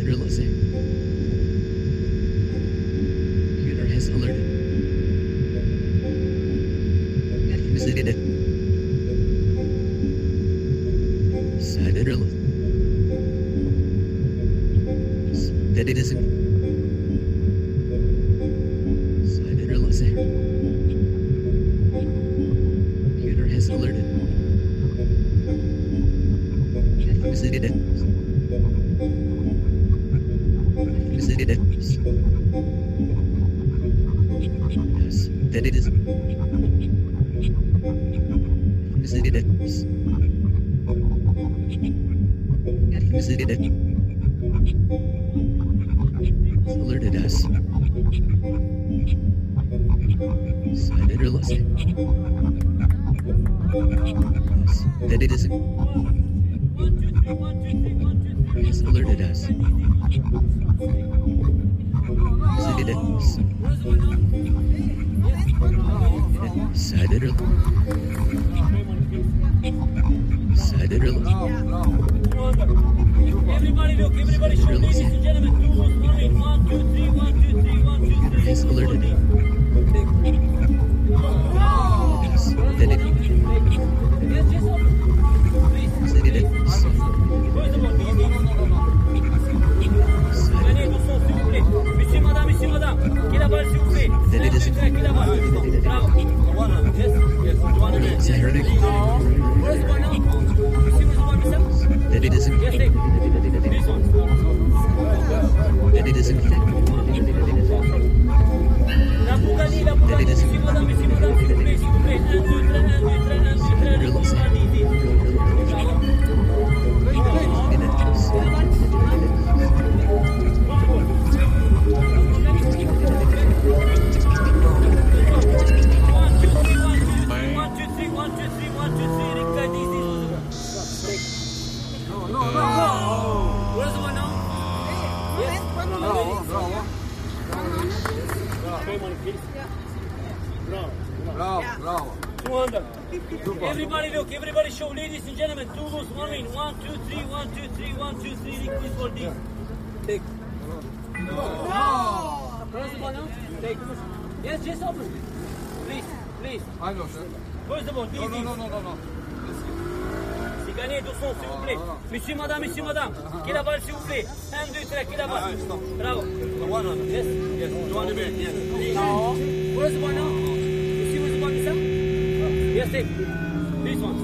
Computer listening. Computer has alerted. Visited. Decided early. That it isn't. Decided early. Computer has alerted. Visited. Visited. Yes, that it isn't. Visited. Visited. Alerted us. Decided or listening. Yes, that it isn't. Has alerted us. Visited us. Decided or decided or Everybody look, everybody show, ladies and gentlemen, 2 moves moving, 1, 2, 3, 1, 2, 3, 1, 2, 3. has alerted. Yes, that it Yes, yes, open. Please. visited us. Where's the ball? Venez, doucement, s'il vous plaît. Monsieur, madame, qui la balle, s'il vous plaît. That it isn't. Qui la balle. Bravo. Yes, yes. Joanna, yes. Is I heard it? Where's the ball now? Monsieur, where's the ball, mister? That it isn't. Yes, take. This one. That it isn't. La Bugatti, monsieur, madame, s'il vous plaît, s'il vous plaît. 1, 2, 3, 1, 2, 3, 1, 2, 3, 1, 2, 3, 10. Bravo. Where's the one now? Yes. Pay money, please. Bravo. 200. Everybody look, everybody show, ladies and gentlemen. 2 moves, 1 win. 1, 2, 3, 1, 2, 3, 1, 2, 3. Request for this. Take. Where's the ball now? Take. Yes, just open. Please. I know, sir. Where's the ball? No. C'est gagné, doucement, s'il vous plaît. Monsieur, madame, qui la balle, s'il vous plaît. 1, 2, 3, qui la balle. Bravo. Yes. Johnny B. Yes. Where's the ball now? Monsieur, where's the ball, mister? Yes, take. This one.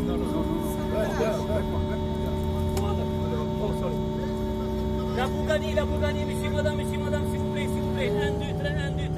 Oh, sorry. La Bugatti, monsieur, madame, s'il vous plaît. 1, 2, 3, 1, 2, 3.